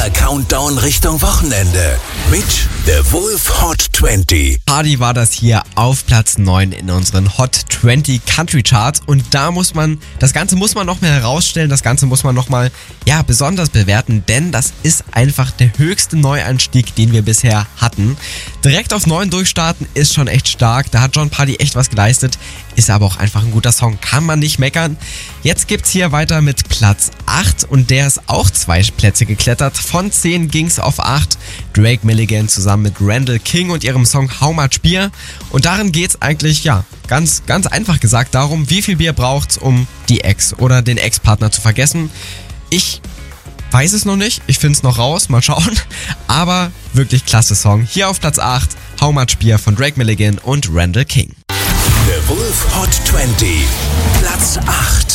Der Countdown Richtung Wochenende mit The Wolf Hot 20. Party war das hier auf Platz 9 in unseren Hot 20 Country Charts und das Ganze muss man noch mal herausstellen, das Ganze muss man noch mal, besonders bewerten, denn das ist einfach der höchste Neuanstieg, den wir bisher hatten. Direkt auf 9 durchstarten ist schon echt stark, da hat Jon Pardi echt was geleistet, ist aber auch einfach ein guter Song, kann man nicht meckern. Jetzt gibt's hier weiter mit Platz 8 und der ist auch 2 Plätze geklettert, von 10 ging's auf 8. Drake Milligan zusammen mit Randall King und ihrem Song How Much Beer. Und darin geht's eigentlich, ganz einfach gesagt darum, wie viel Bier braucht's, um die Ex oder den Ex-Partner zu vergessen. Ich weiß es noch nicht, ich find's noch raus, mal schauen. Aber wirklich klasse Song. Hier auf Platz 8, How Much Beer von Drake Milligan und Randall King. The Wolf Hot 20, Platz 8.